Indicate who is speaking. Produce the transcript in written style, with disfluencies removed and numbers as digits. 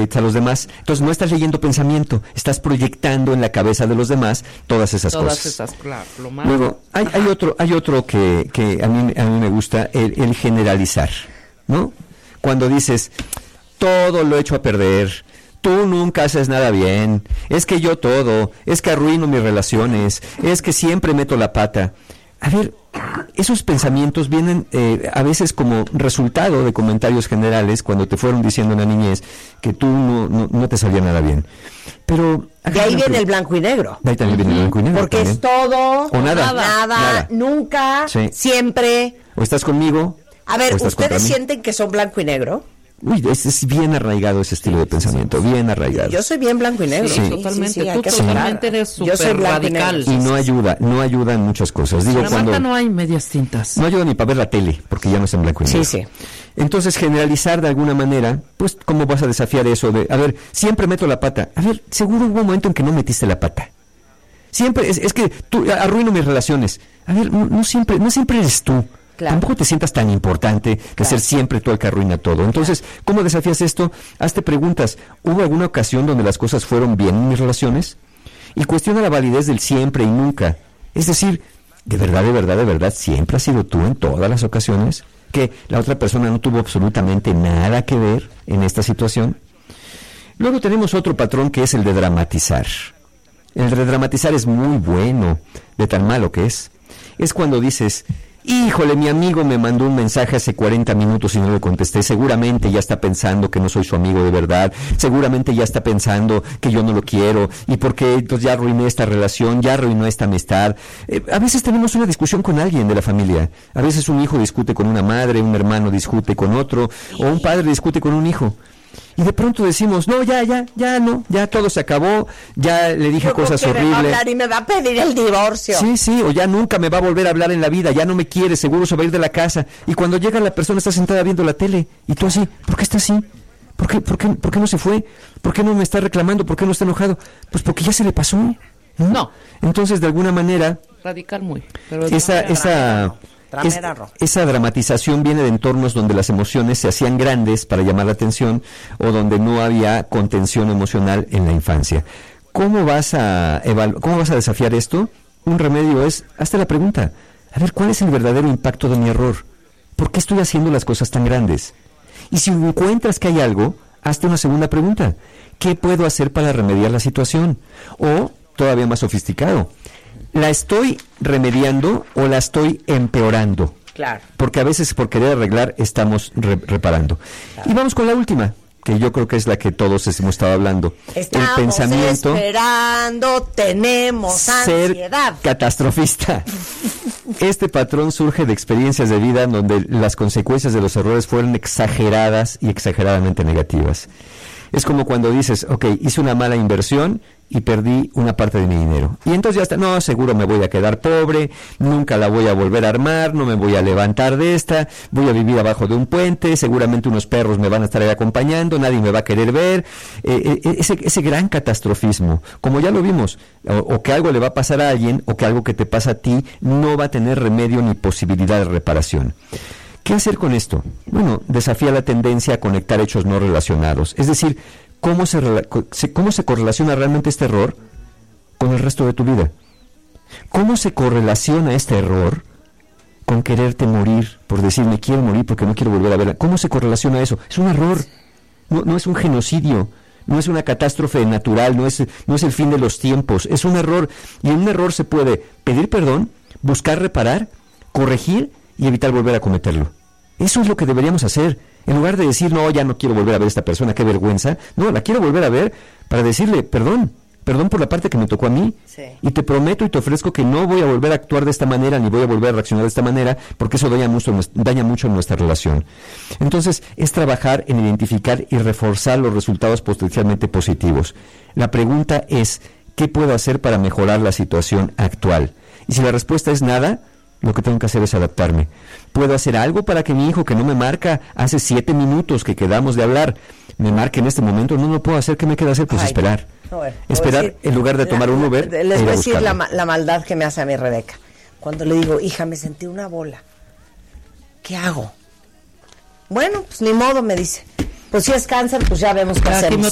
Speaker 1: acreditas a los demás. Entonces no estás leyendo pensamiento, estás proyectando en la cabeza de los demás todas esas cosas.
Speaker 2: Claro, lo malo.
Speaker 1: Luego, hay otro que a mí me gusta, el generalizar, ¿no? Cuando dices, todo lo echo a perder, tú nunca haces nada bien, es que yo todo, es que arruino mis relaciones, es que siempre meto la pata. A ver, esos pensamientos vienen a veces como resultado de comentarios generales cuando te fueron diciendo en la niñez que tú no te salía nada bien. Pero
Speaker 3: de ahí viene el blanco y negro.
Speaker 1: De ahí también viene el blanco y negro.
Speaker 3: Porque
Speaker 1: también.
Speaker 3: Es todo
Speaker 1: o nada,
Speaker 3: nunca, sí. Siempre.
Speaker 1: O estás conmigo.
Speaker 3: A ver, ¿ustedes sienten que son blanco y negro?
Speaker 1: Uy, es bien arraigado ese estilo de pensamiento, bien arraigado.
Speaker 3: Yo soy bien blanco y negro.
Speaker 2: Sí, totalmente. Tú totalmente eres súper radical.
Speaker 1: Y no ayuda en muchas cosas. Digo,
Speaker 2: cuando no hay medias tintas.
Speaker 1: No ayuda ni para ver la tele, porque ya no es en blanco y negro.
Speaker 3: Sí.
Speaker 1: Entonces, generalizar de alguna manera, pues, ¿cómo vas a desafiar eso de, a ver, siempre meto la pata? A ver, seguro hubo un momento en que no metiste la pata. Siempre, es que tú arruino mis relaciones. A ver, no siempre eres tú. Claro. Tampoco te sientas tan importante que ser siempre tú el que arruina todo. Entonces, ¿cómo desafías esto? Hazte preguntas. ¿Hubo alguna ocasión donde las cosas fueron bien en mis relaciones? Y cuestiona la validez del siempre y nunca. Es decir, ¿de verdad, siempre has sido tú en todas las ocasiones? ¿Que la otra persona no tuvo absolutamente nada que ver en esta situación? Luego tenemos otro patrón que es el de dramatizar. El de dramatizar es muy bueno, de tan malo que es. Es cuando dices, híjole, mi amigo me mandó un mensaje hace 40 minutos y no le contesté, seguramente ya está pensando que no soy su amigo de verdad, seguramente ya está pensando que yo no lo quiero, y porque entonces ya arruiné esta relación, ya arruinó esta amistad. A veces tenemos una discusión con alguien de la familia, a veces un hijo discute con una madre, un hermano discute con otro, o un padre discute con un hijo. Y de pronto decimos, no, ya todo se acabó, ya le dije cosas horribles. Me va a
Speaker 3: hablar y me va a pedir el divorcio.
Speaker 1: Sí, o ya nunca me va a volver a hablar en la vida, ya no me quiere, seguro se va a ir de la casa. Y cuando llega la persona está sentada viendo la tele, y tú así, ¿por qué está así? ¿Por qué no se fue? ¿Por qué no me está reclamando? ¿Por qué no está enojado? Pues porque ya se le pasó. No. Entonces, de alguna manera...
Speaker 2: Radical muy. Pero
Speaker 1: esa dramatización viene de entornos donde las emociones se hacían grandes para llamar la atención o donde no había contención emocional en la infancia. ¿Cómo vas a desafiar esto? Un remedio es, hazte la pregunta, a ver, ¿cuál es el verdadero impacto de mi error? ¿Por qué estoy haciendo las cosas tan grandes? Y si encuentras que hay algo, hazte una segunda pregunta, ¿qué puedo hacer para remediar la situación? O, todavía más sofisticado, ¿la estoy remediando o la estoy empeorando?
Speaker 3: Claro.
Speaker 1: Porque a veces por querer arreglar estamos reparando. Claro. Y vamos con la última, que yo creo que es la que todos hemos estado hablando.
Speaker 3: Estamos
Speaker 1: el pensamiento
Speaker 3: esperando, tenemos ansiedad.
Speaker 1: Ser catastrofista. Este patrón surge de experiencias de vida en donde las consecuencias de los errores fueron exageradas y exageradamente negativas. Es como cuando dices, hice una mala inversión y perdí una parte de mi dinero. Y entonces ya está, no, seguro me voy a quedar pobre, nunca la voy a volver a armar, no me voy a levantar de esta, voy a vivir abajo de un puente, seguramente unos perros me van a estar ahí acompañando, nadie me va a querer ver. Ese gran catastrofismo, como ya lo vimos, o que algo le va a pasar a alguien, o que algo que te pasa a ti, no va a tener remedio ni posibilidad de reparación. ¿Qué hacer con esto? Bueno, desafía la tendencia a conectar hechos no relacionados. Es decir, ¿cómo se correlaciona realmente este error con el resto de tu vida? ¿Cómo se correlaciona este error con quererte morir, por decir, me quiero morir porque no quiero volver a verla? ¿Cómo se correlaciona eso? Es un error, no es un genocidio, no es una catástrofe natural, no es el fin de los tiempos, es un error. Y en un error se puede pedir perdón, buscar reparar, corregir y evitar volver a cometerlo. Eso es lo que deberíamos hacer. En lugar de decir, no, ya no quiero volver a ver a esta persona, qué vergüenza. No, la quiero volver a ver para decirle, perdón por la parte que me tocó a mí.
Speaker 3: Sí.
Speaker 1: Y te prometo y te ofrezco que no voy a volver a actuar de esta manera, ni voy a volver a reaccionar de esta manera, porque eso daña mucho nuestra relación. Entonces, es trabajar en identificar y reforzar los resultados potencialmente positivos. La pregunta es, ¿qué puedo hacer para mejorar la situación actual? Y si la respuesta es nada, lo que tengo que hacer es adaptarme. ¿Puedo hacer algo para que mi hijo, que no me marca hace 7 minutos que quedamos de hablar, me marque en este momento? No lo puedo hacer. ¿Qué me queda hacer? Pues esperar. Esperar en lugar de tomar un Uber.
Speaker 3: Les voy a decir la maldad que me hace a mí Rebeca. Cuando le digo, hija, me sentí una bola. ¿Qué hago? Bueno, pues ni modo, me dice. Pues si es cáncer, pues ya vemos qué hacemos.